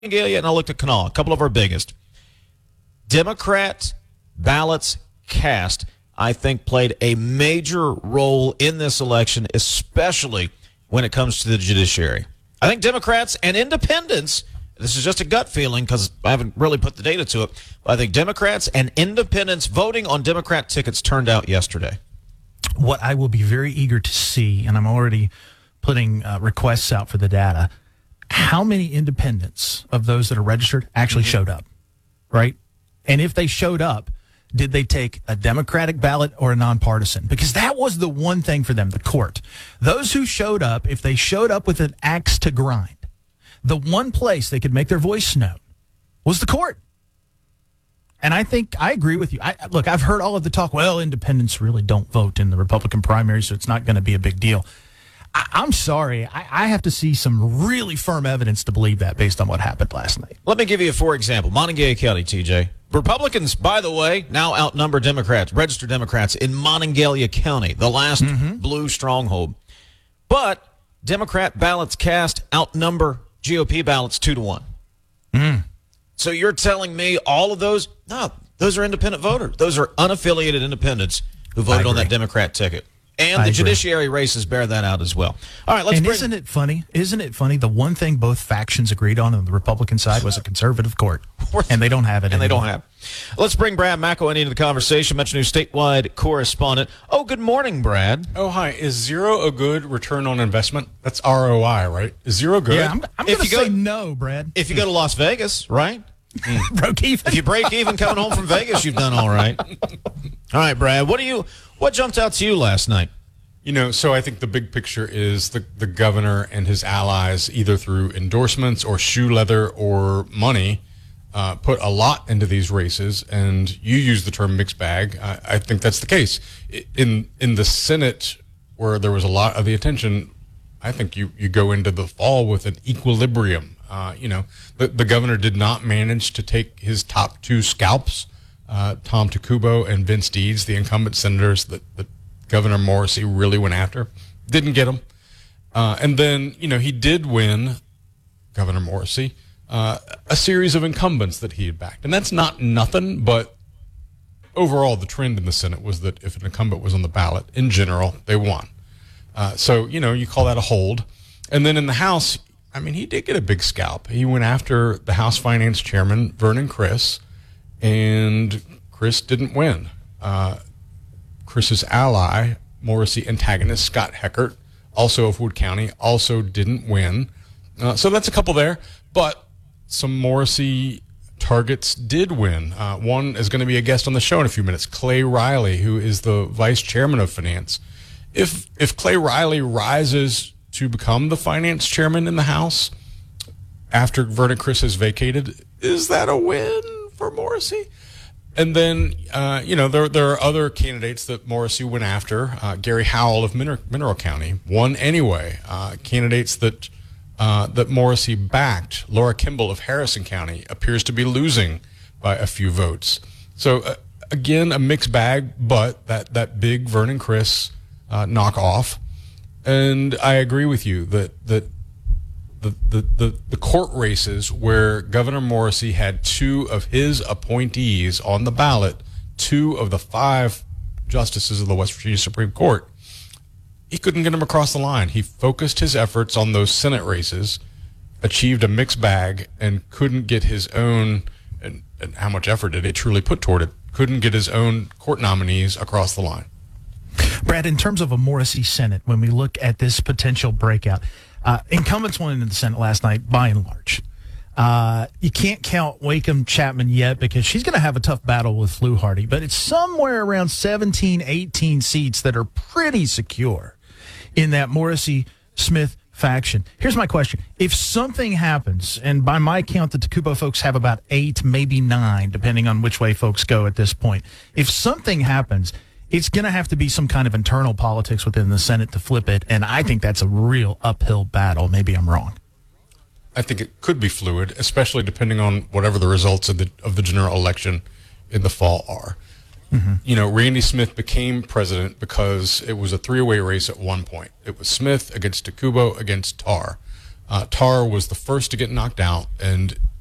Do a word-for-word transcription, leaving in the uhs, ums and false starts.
Monongalia, and I looked at Kanawha, a couple of our biggest. Democrat ballots cast, I think, played a major role in this election, especially when it comes to the judiciary. I think Democrats and independents, this is just a gut feeling because I haven't really put the data to it, but I think Democrats and independents voting on Democrat tickets turned out yesterday. What I will be very eager to see, and I'm already putting uh, requests out for the data, how many independents of those that are registered actually mm-hmm. showed up, right? And if they showed up, did they take a Democratic ballot or a nonpartisan? Because that was the one thing for them, the court. Those who showed up, if they showed up with an axe to grind, the one place they could make their voice known was the court. And I think I agree with you. I, look, I've heard all of the talk, well, independents really don't vote in the Republican primary, so it's not going to be a big deal. I, I'm sorry. I, I have to see some really firm evidence to believe that based on what happened last night. Let me give you a for example. Monongalia County, T J. Republicans, by the way, now outnumber Democrats, registered Democrats in Monongalia County, the last mm-hmm. blue stronghold. But Democrat ballots cast outnumber G O P ballots two to one. Mm. So you're telling me all of those? No, those are independent voters. Those are unaffiliated independents who voted on that Democrat ticket. And I the agree. judiciary races bear that out as well. All right, let's and bring... isn't it funny? Isn't it funny? The one thing both factions agreed on on the Republican side was a conservative court, and they don't have it. And anymore. they don't have it. Let's bring Brad McElwain into the conversation, Metro News statewide correspondent. Oh, good morning, Brad. Oh, hi. Is zero a good return on investment? That's R O I, right? Is zero good? Yeah, I'm, I'm going to say no, Brad. If you go to Las Vegas, right? Mm. Broke even. If you break even coming home from Vegas, you've done all right. All right, Brad. What do you? What jumped out to you last night? You know, so I think the big picture is the, the governor and his allies, either through endorsements or shoe leather or money, uh, put a lot into these races. And you use the term mixed bag. I, I think that's the case. In in the Senate, where there was a lot of the attention, I think you, you go into the fall with an equilibrium. Uh, you know, the, the governor did not manage to take his top two scalps, uh, Tom Takubo and Vince Deeds, the incumbent senators that, that Governor Morrisey really went after. Didn't get him. Uh, and then, you know, he did win, Governor Morrisey, uh, a series of incumbents that he had backed. And that's not nothing, but overall the trend in the Senate was that if an incumbent was on the ballot, in general, they won. Uh, so, you know, you call that a hold. And then in the House, I mean, he did get a big scalp. He went after the House Finance Chairman, Vernon Criss, and Criss didn't win. Uh, Chris's ally, Morrisey antagonist, Scott Heckert, also of Wood County, also didn't win. Uh, so that's a couple there. But some Morrisey targets did win. Uh, one is going to be a guest on the show in a few minutes, Clay Riley, who is the vice chairman of finance. If if Clay Riley rises to become the finance chairman in the House after Vernon Criss has vacated, is that a win for Morrisey? And then, uh, you know, there there are other candidates that Morrisey went after. Uh, Gary Howell of Mineral, Mineral County won anyway. Uh, candidates that uh, that Morrisey backed, Laura Kimball of Harrison County, appears to be losing by a few votes. So, uh, again, a mixed bag, but that, that big Vernon Criss uh, knockoff. And I agree with you that that the, the, the, the court races where Governor Morrisey had two of his appointees on the ballot, two of the five justices of the West Virginia Supreme Court, he couldn't get them across the line. He focused his efforts on those Senate races, achieved a mixed bag, and couldn't get his own, and, and how much effort did he truly put toward it, couldn't get his own court nominees across the line. Brad, in terms of a Morrisey Senate, when we look at this potential breakout, uh, incumbents won in the Senate last night by and large. Uh, you can't count Wacom Chapman yet because she's going to have a tough battle with Fluharty, but it's somewhere around seventeen, eighteen seats that are pretty secure in that Morrisey-Smith faction. Here's my question. If something happens, and by my count, the Takubo folks have about eight, maybe nine, depending on which way folks go at this point. If something happens, it's going to have to be some kind of internal politics within the Senate to flip it, and I think that's a real uphill battle. Maybe I'm wrong. I think it could be fluid, especially depending on whatever the results of the of the general election in the fall are. Mm-hmm. You know, Randy Smith became president because it was a three-way race at one point. It was Smith against Takubo against Tarr. Uh, Tar was the first to get knocked out, and